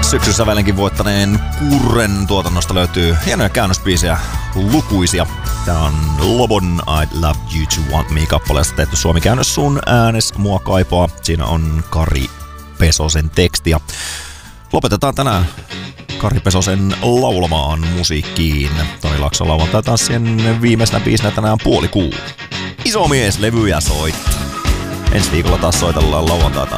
syksyn sävelenkin voittaneen Kurren tuotannosta löytyy hienoja käännösbiisejä lukuisia. Tää on Lobon I Love You To Want Me -kappaleesta tehty suomikäännös Sun äänes mua kaipaa. Siinä on Kari Pesosen tekstiä. Lopetetaan tänään Kari Pesosen laulamaan musiikkiin. Toni Laakson lauantai-tanssien viimeisenä biisinä tänään Puolikuu. Iso mies levyjä soit. Ensi viikolla taas soitellaan lauantai-tanssia.